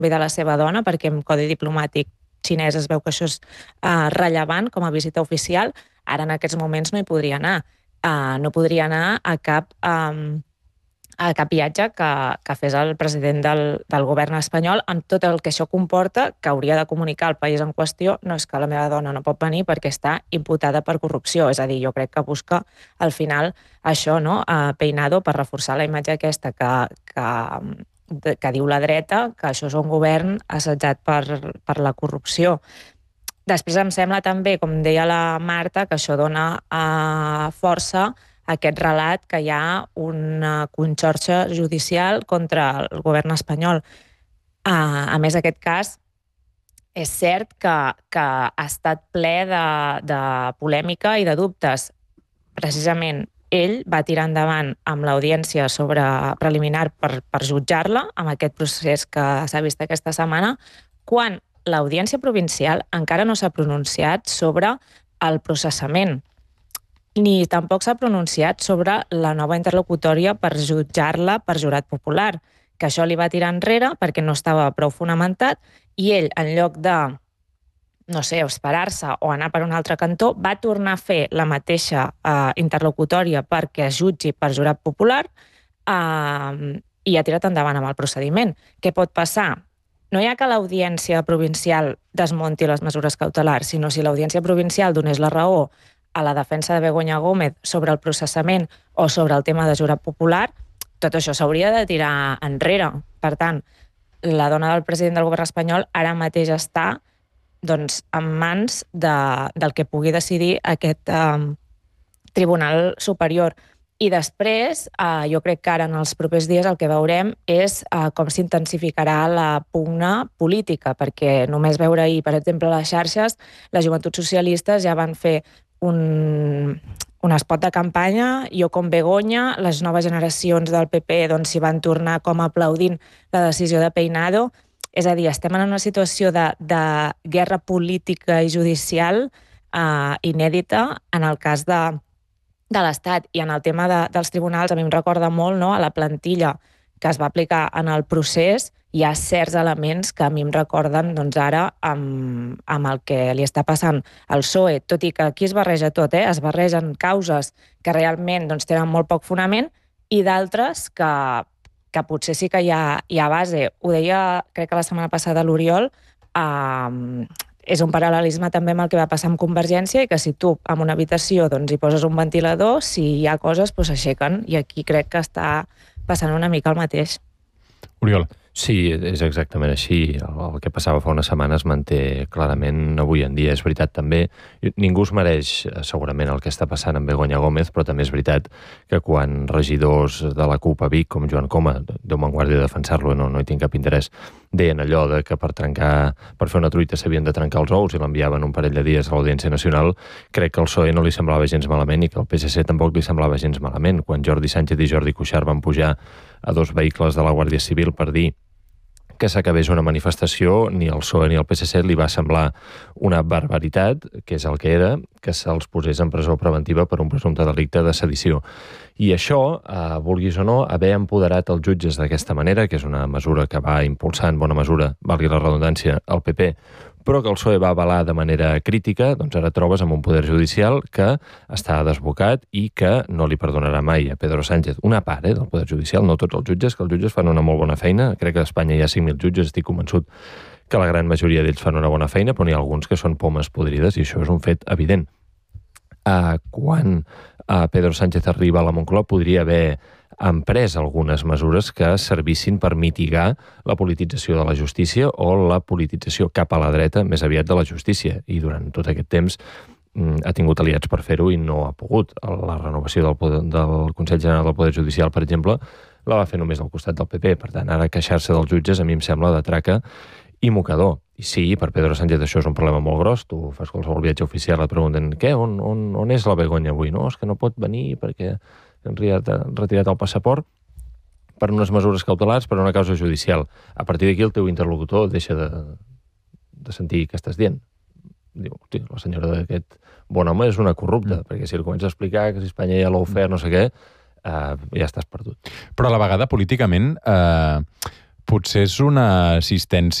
ve de la seva dona, perquè en codi diplomàtic xinès es veu que això és rellevant com a visita oficial. Ara en aquests moments no hi podria anar. No podria anar a cap viatge que fes el president del govern espanyol, amb tot el que això comporta, que hauria de comunicar al país en qüestió. No és que la meva dona no pot venir perquè està imputada per corrupció. És a dir, jo crec que busca al final això, no? Peinado, per reforçar la imatge aquesta que diu la dreta, que això és un govern assetjat per la corrupció. Després em sembla també, com deia la Marta, que això dona força a aquest relat que hi ha una conxorxa judicial contra el govern espanyol. A més, aquest cas és cert que ha estat ple de polèmica i de dubtes. Precisament ell va tirar endavant amb l'audiència preliminar per jutjar-la, amb aquest procés que s'ha vist aquesta setmana, quan l'audiència provincial encara no s'ha pronunciat sobre el processament, ni tampoc s'ha pronunciat sobre la nova interlocutòria per jutjar-la per jurat popular, que això li va tirar enrere perquè no estava prou fonamentat, i ell, en lloc de, no sé, esperar-se o anar per un altre cantó, va tornar a fer la mateixa interlocutòria perquè es jutgi per jurat popular i ha tirat endavant amb el procediment. Què pot passar? No hi ha que l'audiència provincial desmunti les mesures cautelars, sinó si l'audiència provincial donés la raó a la defensa de Begoña Gómez sobre el processament o sobre el tema de jurat popular, tot això s'hauria de tirar enrere. Per tant, la dona del president del govern espanyol ara mateix està en mans del que pugui decidir aquest Tribunal Superior. I després, jo crec que ara en els propers dies el que veurem és com s'intensificarà la pugna política, perquè només veure ahir, per exemple, a les xarxes, les joventuts socialistes ja van fer un espot de campanya, jo com Begoña, les noves generacions del PP s'hi van tornar com aplaudint la decisió de Peinado. És a dir, estem en una situació de guerra política i judicial inèdita en el cas de l'Estat. I en el tema dels tribunals, a mi em recorda molt a la plantilla que es va aplicar en el procés. Hi ha certs elements que a mi em recorden ara amb el que li està passant al PSOE, tot i que aquí es barreja tot, es barregen causes que realment tenen molt poc fonament i d'altres que potser sí que hi ha base. Ho deia, crec que la setmana passada, l'Oriol, és un paral·lelisme també amb el que va passar amb Convergència, i que si tu en una habitació hi poses un ventilador, si hi ha coses s'aixequen, i aquí crec que està passant una mica el mateix. Oriol. Sí, és exactament així. El que passava fa una setmana es manté clarament avui en dia. És veritat també, ningú es mereix segurament el que està passant amb Begoña Gómez, però també és veritat que quan regidors de la CUP a Vic, com Joan Coma, Déu me'n guardi de defensar-lo, no hi tinc cap interès, deien allò de que per fer una truita s'havien de trencar els ous i l'enviaven un parell de dies a l'Audiència Nacional, crec que al PSOE no li semblava gens malament i que al PSC tampoc li semblava gens malament. Quan Jordi Sánchez i Jordi Cuixart van pujar a 2 vehicles de la Guàrdia Civil per dir que s'acabés una manifestació, ni al PSOE ni al PSC li va semblar una barbaritat, que és el que era, que se'ls posés en presó preventiva per un presumpte delicte de sedició. I això, vulguis o no, haver empoderat els jutges d'aquesta manera, que és una mesura que va impulsar en bona mesura, valgui la redundància, el PP, però que el PSOE va avalar de manera crítica, ara trobes amb un poder judicial que està desbocat i que no li perdonarà mai a Pedro Sánchez. Una part del poder judicial, no tots els jutges, que els jutges fan una molt bona feina. Crec que a Espanya hi ha 5.000 jutges, estic convençut que la gran majoria d'ells fan una bona feina, però n'hi ha alguns que són pomes podrides i això és un fet evident. Quan Pedro Sánchez arriba a la Moncloa podria haver emprès algunes mesures que servissin per mitigar la politització de la justícia o la politització cap a la dreta més aviat de la justícia. I durant tot aquest temps ha tingut aliats per fer-ho i no ha pogut. La renovació del Consell General del Poder Judicial, per exemple, la va fer només al costat del PP. Per tant, ara queixar-se dels jutges a mi em sembla de traca i mocador. I sí, per Pedro Sánchez això és un problema molt gros. Tu fas qualsevol viatge oficial, et pregunten què, on és la Begoña avui? No, és que no pot venir perquè han retirat el passaport per unes mesures cautelars, per una causa judicial. A partir d'aquí el teu interlocutor deixa de sentir què estàs dient. Diu, hosti, la senyora d'aquest bon home és una corrupta, perquè si li comença a explicar que si Espanya ja l'ha ofert, no sé què, ja estàs perdut. Però a la vegada, políticament, potser és una assistència